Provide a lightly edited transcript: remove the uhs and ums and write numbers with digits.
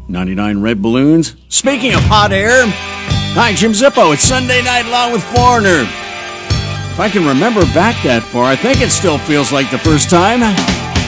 99 Red Balloons. Speaking of hot air, hi, Jim Zippo. It's Sunday Night Along with Foreigner. If I can remember back that far, I think it still feels like the first time.